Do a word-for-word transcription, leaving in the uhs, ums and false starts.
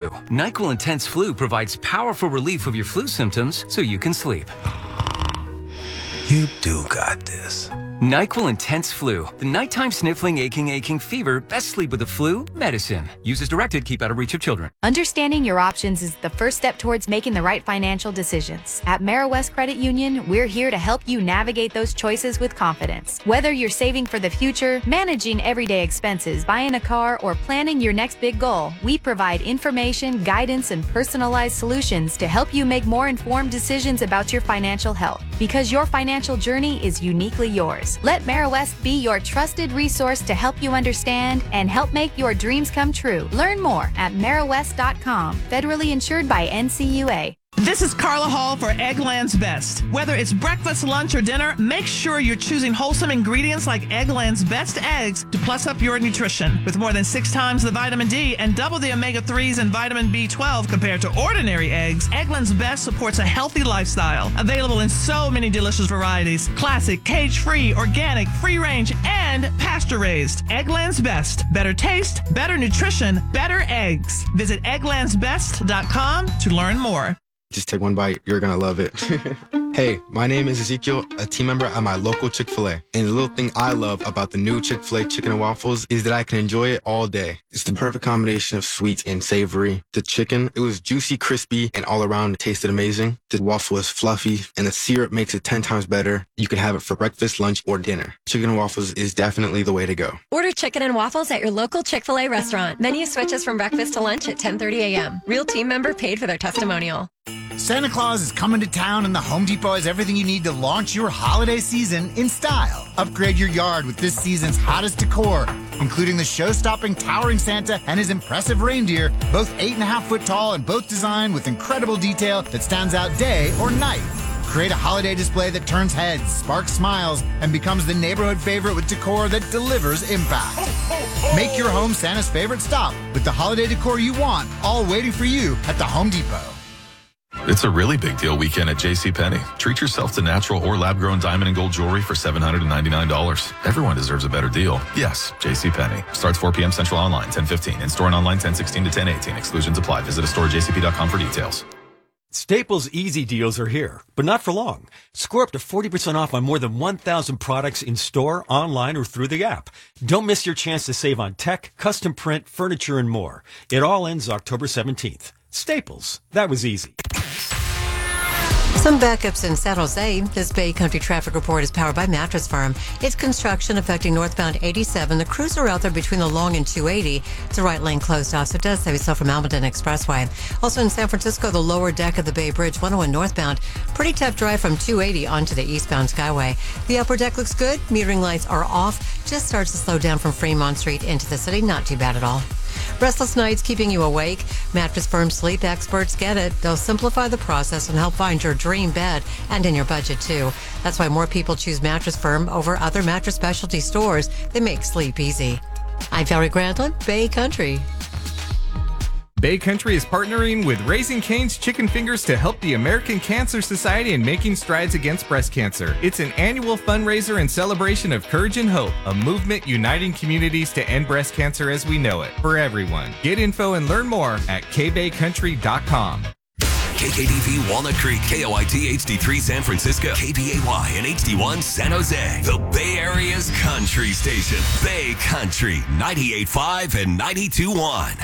NyQuil Intense Flu provides powerful relief of your flu symptoms so you can sleep. You do got this. NyQuil Intense Flu. The nighttime sniffling, aching, aching fever. Best sleep with the flu. Medicine. Use as directed. Keep out of reach of children. Understanding your options is the first step towards making the right financial decisions. At Marawest Credit Union, we're here to help you navigate those choices with confidence. Whether you're saving for the future, managing everyday expenses, buying a car, or planning your next big goal, we provide information, guidance, and personalized solutions to help you make more informed decisions about your financial health. Because your financial journey is uniquely yours. Let Marawest be your trusted resource to help you understand and help make your dreams come true. Learn more at marawest dot com. Federally insured by N C U A. This is Carla Hall for Eggland's Best. Whether it's breakfast, lunch, or dinner, make sure you're choosing wholesome ingredients like Eggland's Best eggs to plus up your nutrition. With more than six times the vitamin D and double the omega threes and vitamin B twelve compared to ordinary eggs, Eggland's Best supports a healthy lifestyle. Available in so many delicious varieties: classic, cage-free, organic, free-range, and pasture-raised. Eggland's Best. Better taste, better nutrition, better eggs. Visit egglands best dot com to learn more. Just take one bite. You're going to love it. Hey, my name is Ezekiel, a team member at my local Chick-fil-A. And the little thing I love about the new Chick-fil-A chicken and waffles is that I can enjoy it all day. It's the perfect combination of sweet and savory. The chicken, it was juicy, crispy, and all around it tasted amazing. The waffle is fluffy, and the syrup makes it ten times better. You can have it for breakfast, lunch, or dinner. Chicken and waffles is definitely the way to go. Order chicken and waffles at your local Chick-fil-A restaurant. Menu switches from breakfast to lunch at ten thirty a.m. Real team member paid for their testimonial. Santa Claus is coming to town, and the Home Depot has everything you need to launch your holiday season in style. Upgrade your yard with this season's hottest decor, including the show-stopping towering Santa and his impressive reindeer, both eight and a half foot tall and both designed with incredible detail that stands out day or night. Create a holiday display that turns heads, sparks smiles, and becomes the neighborhood favorite with decor that delivers impact. Make your home Santa's favorite stop with the holiday decor you want, all waiting for you at the Home Depot. It's a really big deal weekend at JCPenney. Treat yourself to natural or lab-grown diamond and gold jewelry for seven hundred ninety-nine dollars. Everyone deserves a better deal. Yes, JCPenney. Starts four p.m. Central online, ten fifteen. In-store and online, ten sixteen to ten eighteen. Exclusions apply. Visit a store at j c p dot com for details. Staples Easy Deals are here, but not for long. Score up to forty percent off on more than one thousand products in store, online, or through the app. Don't miss your chance to save on tech, custom print, furniture, and more. It all ends October seventeenth. Staples. That was easy. Some backups in San Jose. This Bay Country traffic report is powered by Mattress Firm. It's construction affecting northbound eighty-seven. The crews are out there between the Long and two eighty. It's a right lane closed off, so it does save yourself from Almaden Expressway. Also in San Francisco, the lower deck of the Bay Bridge, one oh one northbound. Pretty tough drive from two eighty onto the eastbound Skyway. The upper deck looks good. Metering lights are off. Just starts to slow down from Fremont Street into the city. Not too bad at all. Restless nights keeping you awake? Mattress Firm sleep experts get it. They'll simplify the process and help find your dream bed and in your budget too. That's why more people choose Mattress Firm over other mattress specialty stores. They make sleep easy. I'm Valerie Grandland, Bay Country. Bay Country is partnering with Raising Cane's Chicken Fingers to help the American Cancer Society in making strides against breast cancer. It's an annual fundraiser and celebration of courage and hope, a movement uniting communities to end breast cancer as we know it, for everyone. Get info and learn more at k bay country dot com. K K D V Walnut Creek, K O I T H D three San Francisco, K B A Y and H D one San Jose. The Bay Area's country station. Bay Country, ninety-eight point five and ninety-two point one.